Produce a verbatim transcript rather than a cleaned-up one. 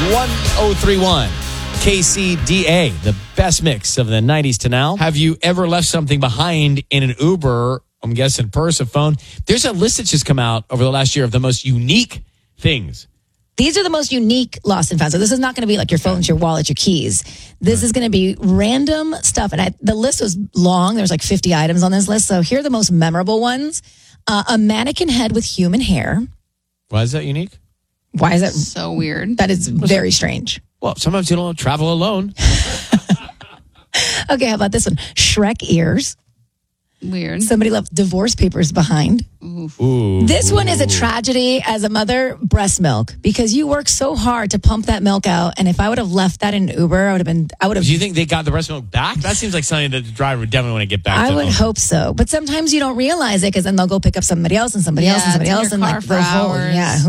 one oh three one K C D A, the best mix of the nineties to now. Have you ever left something behind in an Uber? I'm guessing purse, a phone. There's a list that's just come out over the last year of the most unique things. These are the most unique lost and found. So this is not going to be like your phones, your wallet, your keys. This right. is going to be random stuff. And I, the list was long. There's like fifty items on this list. So here are the most memorable ones. Uh, a mannequin head with human hair. Why is that unique? Why is that so weird? That is very strange. Well, sometimes you don't travel alone. Okay, how about this one? Shrek ears. Weird. Somebody left divorce papers behind. Ooh. This one is a tragedy as a mother, breast milk, because you work so hard to pump that milk out. And if I would have left that in Uber, I would have been, I would have. Do you think they got the breast milk back? That seems like something that the driver would definitely want to get back I to. would hope so. But sometimes you don't realize it because then they'll go pick up somebody else and somebody yeah, else and somebody it's in else. your And car like for the whole, hours. yeah.